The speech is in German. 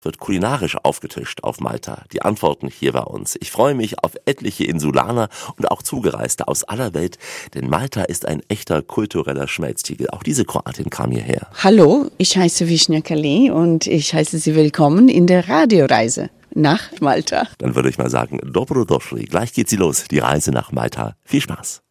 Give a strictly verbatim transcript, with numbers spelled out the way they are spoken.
wird kulinarisch aufgetischt auf Malta? Die Antworten hier bei uns. Ich freue mich auf etliche Insulaner und auch Zugereiste aus aller Welt, denn Malta ist ein echter kultureller Schmelztiegel. Auch diese Kroatin kam hierher. Hallo, ich heiße Višnja Kali und ich heiße Sie willkommen in der Radioreise nach Malta. Dann würde ich mal sagen, Dobrodošli. Gleich geht sie los, die Reise nach Malta. Viel Spaß.